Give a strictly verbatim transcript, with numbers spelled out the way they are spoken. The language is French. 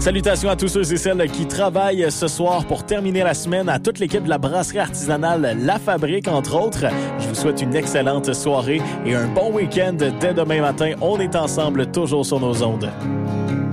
Salutations à tous ceux et celles qui travaillent ce soir pour terminer la semaine, à toute l'équipe de la brasserie artisanale La Fabrique, entre autres. Je vous souhaite une excellente soirée et un bon week-end dès demain matin. On est ensemble toujours sur nos ondes.